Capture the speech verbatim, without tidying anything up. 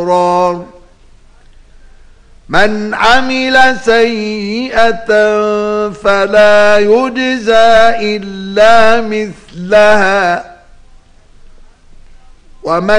الأبرار من عمل سيئة فلا يجزى إلا مثلها ومن